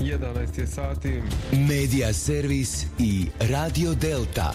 11 je sati. Medija servis i Radio Delta.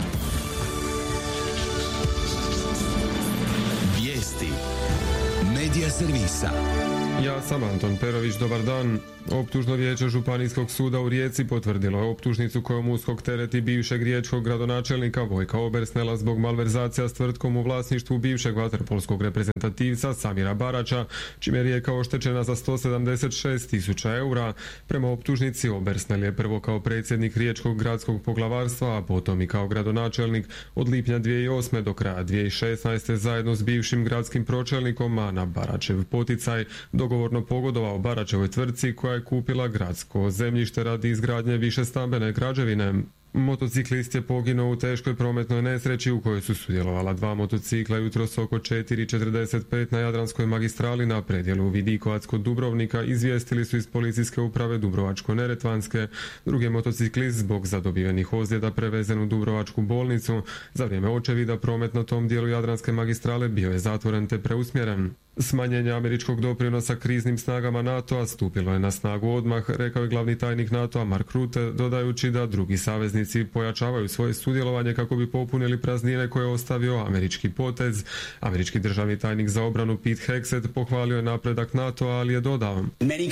Vijesti Medija servisa. Ja sam Anton Perović, dobar dan. Optužno vijeće Županijskog suda u Rijeci potvrdilo je optužnicu kojom USKOK tereti bivšeg riječkog gradonačelnika Vojka Obersnela zbog malverzacija s tvrtkom u vlasništvu bivšeg vaterpolskog reprezentativca Samira Barača, čime je Rijeka oštećena za 176.000 eura. Prema optužnici Obersnel je prvo kao predsjednik Riječkog gradskog poglavarstva, a potom i kao gradonačelnik od lipnja 2008. do kraja 2016. zajedno s bivšim gradskim pročelnikom, a na Baračev poticaj dogovorno pogodovao Baračevoj tvrtci koja je kupila gradsko zemljište radi izgradnje višestambene građevine. Motociklist je poginuo u teškoj prometnoj nesreći u kojoj su sudjelovala dva motocikla jutros oko 4:45 na Jadranskoj magistrali na predjelu Vidikovac kod Dubrovnika, izvijestili su iz policijske uprave Dubrovačko-neretvanske. Drugi motociklist zbog zadobivenih ozljeda prevezen u Dubrovačku bolnicu. Za vrijeme očevida promet na tom dijelu Jadranske magistrale bio je zatvoren te preusmjeren. Smanjenje američkog doprinosa kriznim snagama NATO-a stupilo je na snagu odmah, rekao je glavni tajnik NATO-a Mark Rutte, dodajući da drugi saveznici pojačavaju svoje sudjelovanje kako bi popunili praznine koje je ostavio američki potez. Američki državni tajnik za obranu Pete Hegseth pohvalio je napredak NATO-a, ali je dodao: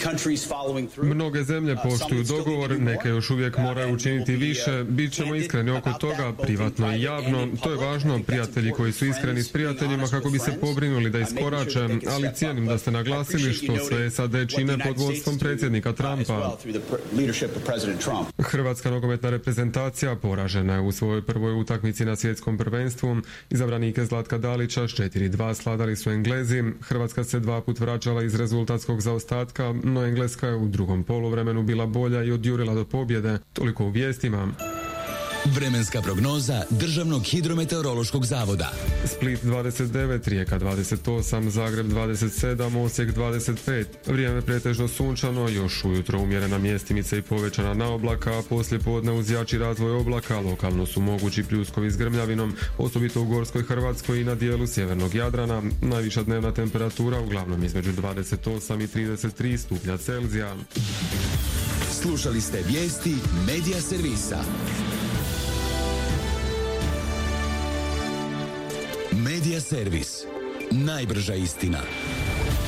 mnoge zemlje poštuju dogovor, neke još uvijek moraju učiniti više, bit ćemo iskreni oko toga, privatno i javno, to je važno, prijatelji koji su iskreni s prijateljima kako bi se pobrinuli da iskorače, ali cijenim da ste naglasili što sve SAD čine pod vodstvom predsjednika Trumpa. Hrvatska nogometna reprezentacija poražena je u svojoj prvoj utakmici na svjetskom prvenstvu. Izabranike Zlatka Dalića s 4:2 sladali su Englezi. Hrvatska se dva put vraćala iz rezultatskog zaostatka, no Engleska je u drugom poluvremenu bila bolja i odjurila do pobjede. Toliko u vijestima. Vremenska prognoza Državnog hidrometeorološkog zavoda. Split 29, Rijeka 28, Zagreb 27, Osijek 25. Vrijeme pretežno sunčano, još ujutro umjerena mjestimica i povećana naoblaka, a poslije podne uz jači razvoj oblaka lokalno su mogući pljuskovi s grmljavinom, osobito u Gorskoj Hrvatskoj i na dijelu sjevernog Jadrana. Najviša dnevna temperatura uglavnom između 28 i 33 stupnja Celzija. Slušali ste vijesti Medija servisa. Medija servis. Najbrža istina.